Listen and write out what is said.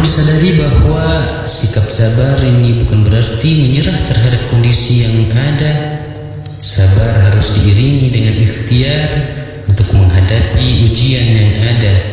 sadari bahwa sikap sabar ini bukan berarti menyerah terhadap kondisi yang ada. Sabar harus diiringi dengan ikhtiar untuk menghadapi ujian yang ada.